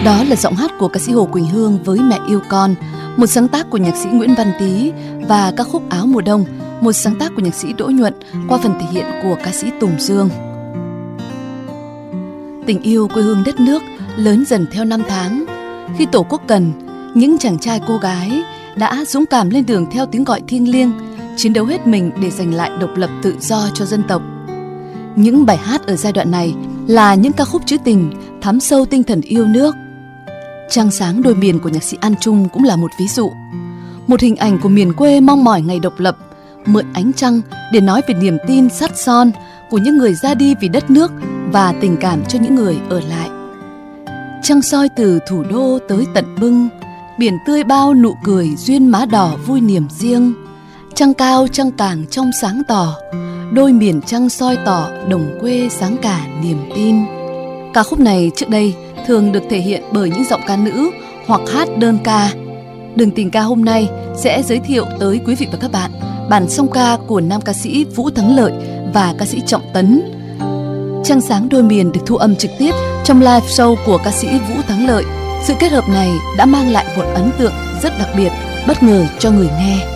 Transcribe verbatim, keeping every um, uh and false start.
Đó là giọng hát của ca sĩ Hồ Quỳnh Hương với Mẹ Yêu Con, một sáng tác của nhạc sĩ Nguyễn Văn Tý, và ca khúc Áo Mùa Đông, một sáng tác của nhạc sĩ Đỗ Nhuận qua phần thể hiện của ca sĩ Tùng Dương. Tình yêu quê hương đất nước lớn dần theo năm tháng. Khi Tổ quốc cần, những chàng trai cô gái đã dũng cảm lên đường theo tiếng gọi thiêng liêng, chiến đấu hết mình để giành lại độc lập tự do cho dân tộc. Những bài hát ở giai đoạn này là những ca khúc trữ tình, thấm sâu tinh thần yêu nước. Trăng sáng đôi miền của nhạc sĩ An Trung cũng là một ví dụ. Một hình ảnh của miền quê mong mỏi ngày độc lập, mượn ánh trăng để nói về niềm tin sắt son của những người ra đi vì đất nước và tình cảm cho những người ở lại. Trăng soi từ thủ đô tới tận bưng, biển tươi bao nụ cười duyên má đỏ vui niềm riêng. Trăng cao trăng càng trong sáng tỏ, đôi miền trăng soi tỏ đồng quê sáng cả niềm tin. Ca khúc này trước đây thường được thể hiện bởi những giọng ca nữ hoặc hát đơn ca. Đường tình ca hôm nay sẽ giới thiệu tới quý vị và các bạn bản song ca của nam ca sĩ Vũ Thắng Lợi và ca sĩ Trọng Tấn. Trăng sáng đôi miền được thu âm trực tiếp trong live show của ca sĩ Vũ Thắng Lợi. Sự kết hợp này đã mang lại một ấn tượng rất đặc biệt, bất ngờ cho người nghe.